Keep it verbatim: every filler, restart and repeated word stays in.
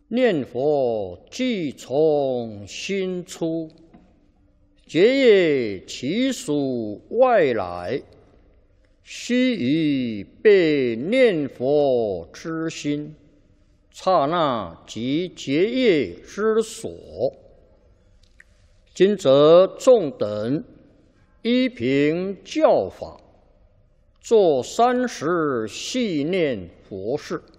念佛即从心出，觉业其属外来，须臾被念佛之心，刹那即觉业之所。今则众等依凭教法，作三时系念佛事。